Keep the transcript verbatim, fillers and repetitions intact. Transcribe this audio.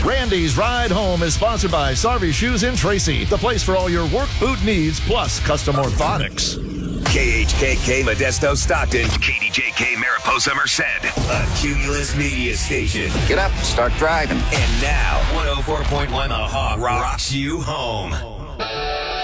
Randy's Ride Home is sponsored by Sarvi Shoes in Tracy, the place for all your work boot needs, plus custom orthotics. K H K K Modesto Stockton, K D J K Mariposa Merced, a Cumulus media station. Get up, start driving. And now, one oh four point one The Hog rocks you home.